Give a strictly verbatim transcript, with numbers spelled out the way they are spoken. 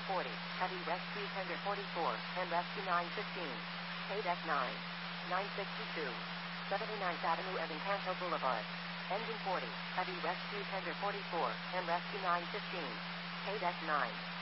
forty, Heavy Rescue Tender forty-four, and Rescue nine fifteen. K-Deck nine. nine sixty-two. seventy-ninth Avenue and Encanto Boulevard. Engine forty, Heavy Rescue Tender forty-four, and Rescue nine fifteen. K-Deck nine.